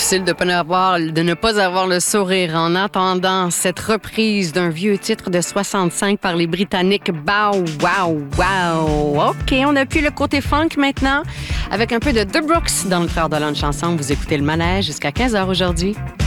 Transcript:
difficile de ne pas avoir le sourire en attendant cette reprise d'un vieux titre de 65 par les Britanniques Bow Wow Wow. OK, on appuie le côté funk maintenant avec un peu de The Brooks dans notre heure de lunch ensemble. Vous écoutez Le Manège jusqu'à 15h aujourd'hui.